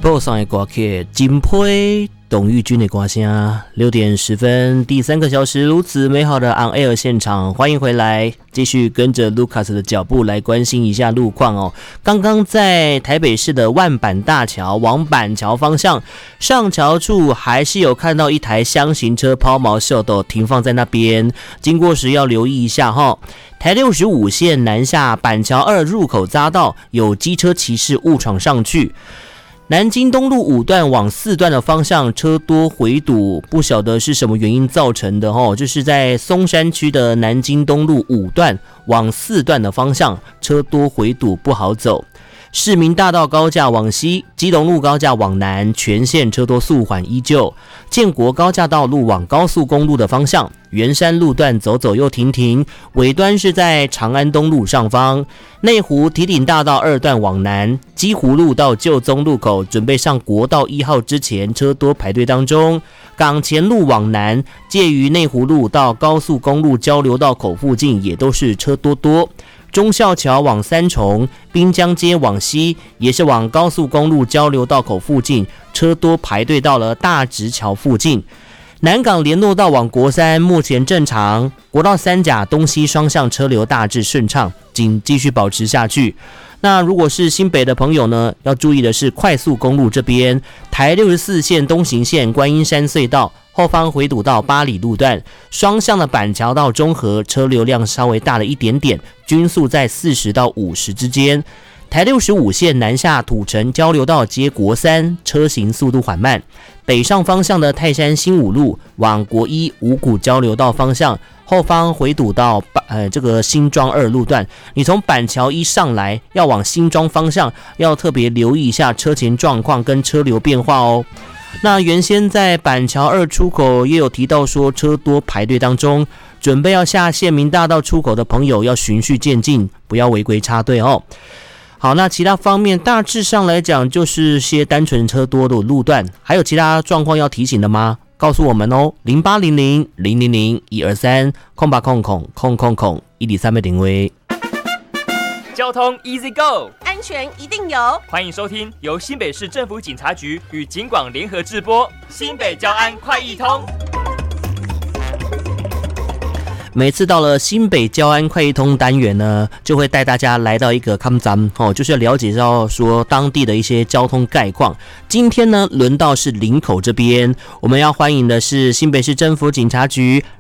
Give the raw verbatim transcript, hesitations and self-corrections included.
报上的歌曲金杯董玉君的歌声。六点十分，第三个小时如此美好的 on air 现场，欢迎回来，继续跟着 Lucas 的脚步来关心一下路况哦。刚刚在台北市的万板大桥往板桥方向上桥处，还是有看到一台箱型车抛锚秀逗停放在那边，经过时要留意一下哈。台六十五线南下板桥二入口匝道有机车骑士误闯上去。南京东路五段往四段的方向车多回堵，不晓得是什么原因造成的哦。就是在松山区的南京东路五段往四段的方向车多回堵，不好走。市民大道高架往西，基隆路高架往南，全线车多速缓依旧。建国高架道路往高速公路的方向，圆山路段走走又停停，尾端是在长安东路上方。内湖堤顶大道二段往南，基湖路到旧宗路口，准备上国道一号之前车多排队当中。港前路往南，介于内湖路到高速公路交流道口附近也都是车多多。忠孝桥往三重，滨江街往西也是往高速公路交流道口附近，车多排队到了大直桥附近。南港联络道往国三目前正常，国道三甲东西双向车流大致顺畅，请继续保持下去。那如果是新北的朋友呢，要注意的是快速公路这边，台六十四线东行线观音山隧道后方回堵到八里路段，双向的板桥到中和车流量稍微大了一点点，均速在四十到五十之间。台六十五线南下土城交流道接国三，车行速度缓慢。北上方向的泰山新五路往国一五股交流道方向，后方回堵到呃这个新庄二路段。你从板桥一上来要往新庄方向，要特别留意一下车前状况跟车流变化哦。那原先在板桥二出口也有提到说车多排队当中，准备要下县民大道出口的朋友要循序渐进，不要违规插队哦。好，那其他方面大致上来讲就是些单纯车多的路段，还有其他状况要提醒的吗？告诉我们哦，零八零零零零零一二三空八空空空空空一里三倍定位。 交通 Easy Go， 安全一定有。 欢迎收听由新北市政府警察局与警广联合制播新北交安快易通。 每次到了新北交安快易通单元呢，就会带大家来到一个看站哦，就是要了解到说当地的一些交通概况。今天呢，轮到是林口这边，我们要欢迎的是新北市政府警察局